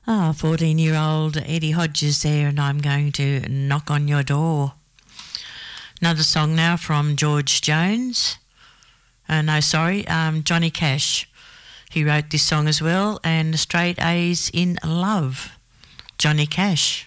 Ah, 14-year-old Eddie Hodges there, and I'm going to knock on your door. Another song now from George Jones. Johnny Cash. He wrote this song as well, and Straight A's in Love. Johnny Cash.